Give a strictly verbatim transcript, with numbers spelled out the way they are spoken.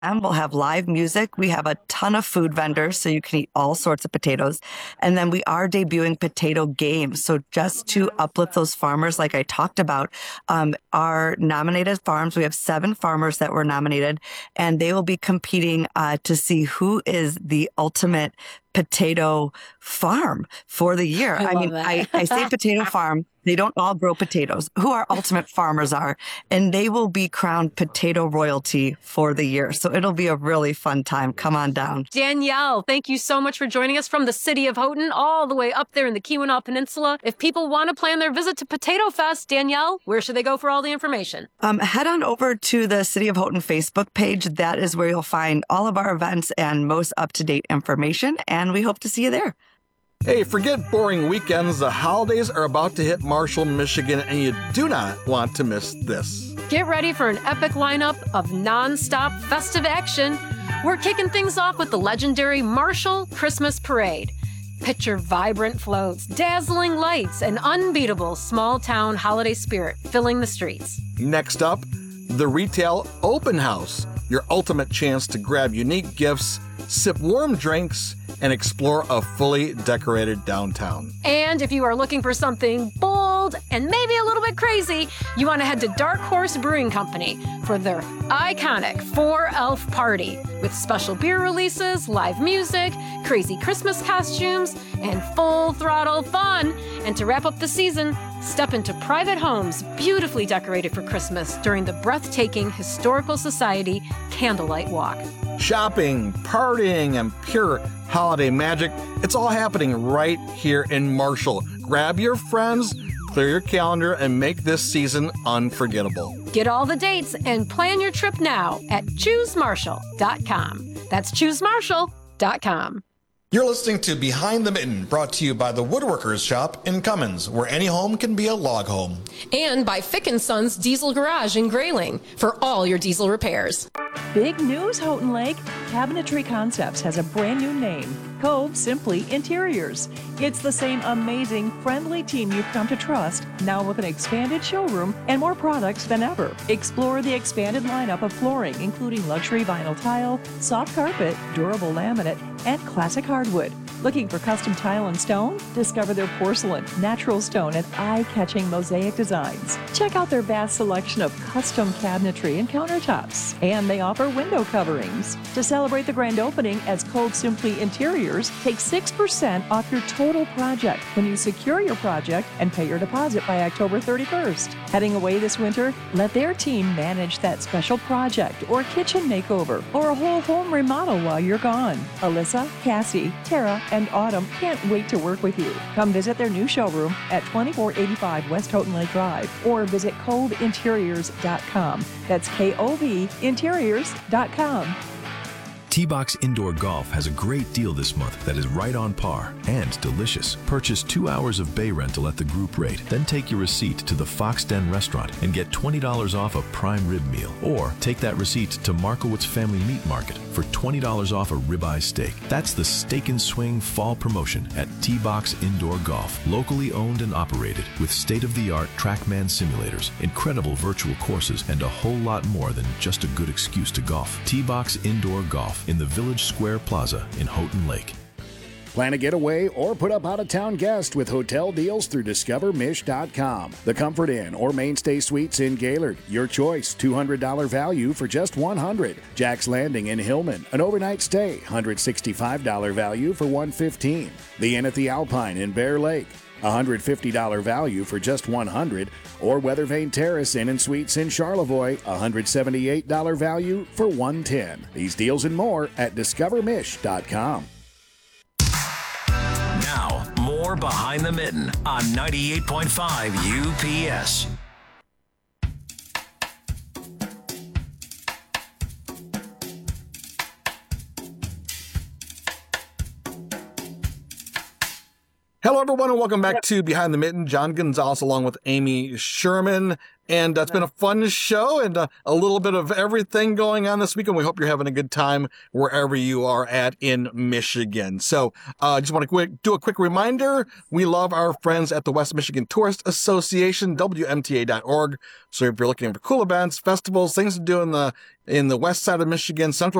And we'll have live music. We have a ton of food vendors, so you can eat all sorts of potatoes. And then we are debuting potato games. So just to uplift those farmers, like I talked about, um, our nominated farms, we have seven farmers that were nominated, and they will be competing uh, to see who is the ultimate potato farm for the year. I, I mean, I, I say potato farm. They don't all grow potatoes. Who our ultimate farmers are, and they will be crowned potato royalty for the year. So it'll be a really fun time. Come on down. Danielle, thank you so much for joining us from the city of Houghton, all the way up there in the Keweenaw Peninsula. If people want to plan their visit to Potato Fest, Danielle, where should they go for all the information? Um, head on over to the City of Houghton Facebook page. That is where you'll find all of our events and most up-to-date information, and we hope to see you there. Hey, forget boring weekends. The holidays are about to hit Marshall, Michigan, and you do not want to miss this. Get ready for an epic lineup of non-stop festive action. We're kicking things off with the legendary Marshall Christmas Parade. Picture vibrant floats, dazzling lights, and unbeatable small-town holiday spirit filling the streets. Next up, the Retail Open House, your ultimate chance to grab unique gifts, sip warm drinks, and explore a fully decorated downtown. And if you are looking for something bold and maybe a little bit crazy, you want to head to Dark Horse Brewing Company for their iconic Four Elf Party with special beer releases, live music, crazy Christmas costumes, and full throttle fun. And to wrap up the season, step into private homes beautifully decorated for Christmas during the breathtaking Historical Society Candlelight Walk. Shopping, partying, and pure holiday magic, it's all happening right here in Marshall. Grab your friends, clear your calendar, and make this season unforgettable. Get all the dates and plan your trip now at choose marshall dot com. That's choose marshall dot com. You're listening to Behind the Mitten, brought to you by the Woodworkers Shop in Cummins, where any home can be a log home. And by Fick and Sons Diesel Garage in Grayling for all your diesel repairs. Big news, Houghton Lake. Cabinetry Concepts has a brand new name, Cove Simply Interiors. It's the same amazing, friendly team you've come to trust, now with an expanded showroom and more products than ever. Explore the expanded lineup of flooring, including luxury vinyl tile, soft carpet, durable laminate, and classic hardwood. Looking for custom tile and stone? Discover their porcelain, natural stone, and eye-catching mosaic designs. Check out their vast selection of custom cabinetry and countertops. And they offer window coverings. To celebrate the grand opening as Cove Simply Interiors, take six percent off your total project when you secure your project and pay your deposit by October thirty-first. Heading away this winter? Let their team manage that special project or kitchen makeover or a whole home remodel while you're gone. Alyssa, Cassie, Tara, and Autumn can't wait to work with you. Come visit their new showroom at twenty-four eighty-five West Houghton Lake Drive or visit cove interiors dot com. That's K O V interiors dot com. T-Box Indoor Golf has a great deal this month that is right on par and delicious. Purchase two hours of bay rental at the group rate, then take your receipt to the Fox Den restaurant and get twenty dollars off a prime rib meal. Or take that receipt to Markowitz Family Meat Market for twenty dollars off a ribeye steak. That's the Steak and Swing fall promotion at T-Box Indoor Golf. Locally owned and operated with state-of-the-art TrackMan simulators, incredible virtual courses, and a whole lot more than just a good excuse to golf. T-Box Indoor Golf in the Village Square Plaza in Houghton Lake. Plan a getaway or put up out-of-town guest with hotel deals through discover mish dot com. The Comfort Inn or Mainstay Suites in Gaylord, your choice, two hundred dollars value for just one hundred dollars. Jack's Landing in Hillman, an overnight stay, one hundred sixty-five dollars value for one hundred fifteen dollars. The Inn at the Alpine in Bear Lake, one hundred fifty dollars value for just one hundred dollars, or Weathervane Terrace Inn and Suites in Charlevoix, one hundred seventy-eight dollars value for one hundred ten dollars. These deals and more at discover mish dot com. Now, more Behind the Mitten on ninety-eight point five U P S. Hello, everyone, and welcome back to Behind the Mitten. John Gonzalez along with Amy Sherman. And uh, it's been a fun show and uh, a little bit of everything going on this weekend. We hope you're having a good time wherever you are at in Michigan. So I uh, just want to quick, do a quick reminder. We love our friends at the West Michigan Tourist Association, W M T A dot org. So if you're looking for cool events, festivals, things to do in the in the west side of Michigan, Central